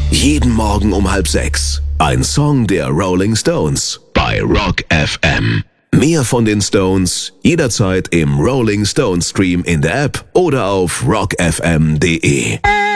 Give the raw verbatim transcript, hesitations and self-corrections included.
Jeden Morgen um halb sechs. Ein Song der Rolling Stones bei Rock F M. Mehr von den Stones jederzeit im Rolling Stones Stream in der App oder auf rock f m punkt d e.